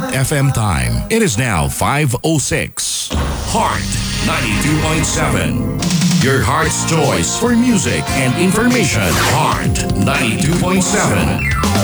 FM time. It is now 5:06. Heart 92.7. Your heart's choice for music and information. Heart 92.7.